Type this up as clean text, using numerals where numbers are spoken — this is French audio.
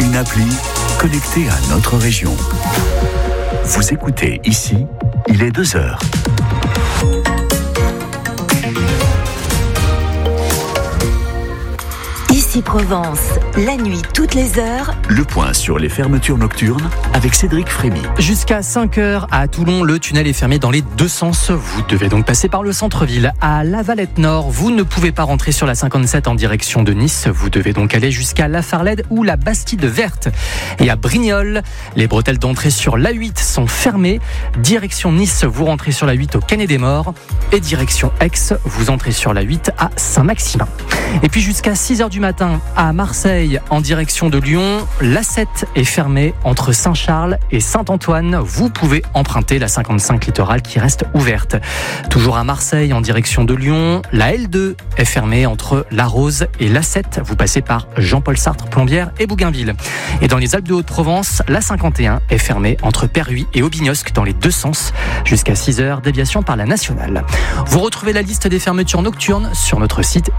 une appli connectée à notre région. Vous écoutez ici, il est 2h. Ici Provence, la nuit toutes les heures. Le point sur les fermetures nocturnes avec Cédric Frémy. Jusqu'à 5h à Toulon, le tunnel est fermé dans les deux sens. Vous devez donc passer par le centre-ville. À La Valette Nord, vous ne pouvez pas rentrer sur la 57 en direction de Nice. Vous devez donc aller jusqu'à La Farlède ou la Bastide Verte. Et à Brignoles, les bretelles d'entrée sur l'A8 sont fermées. Direction Nice, vous rentrez sur l'A8 au Canet des Morts. Et direction Aix, vous entrez sur l'A8 à Saint-Maximin. Et puis jusqu'à 6h du matin, à Marseille, en direction de Lyon, l'A7 est fermée entre Saint-Charles et Saint-Antoine. Vous pouvez emprunter la 55 littorale qui reste ouverte. Toujours à Marseille, en direction de Lyon, la L2 est fermée entre La Rose et l'A7. Vous passez par Jean-Paul Sartre, Plombières et Bougainville. Et dans les Alpes de Haute-Provence, la 51 est fermée entre Perhuis et Aubignosc dans les deux sens jusqu'à 6h, déviation par la nationale. Vous retrouvez la liste des fermetures nocturnes sur notre site